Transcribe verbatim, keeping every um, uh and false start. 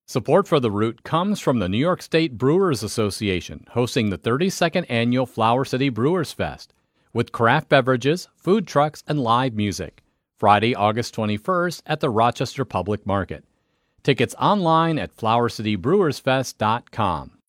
Support for The Root comes from the New York State Brewers Association, hosting the thirty-second Annual Flower City Brewers Fest, with craft beverages, food trucks, and live music, Friday, August twenty-first at the Rochester Public Market. Tickets online at flower city brewers fest dot com.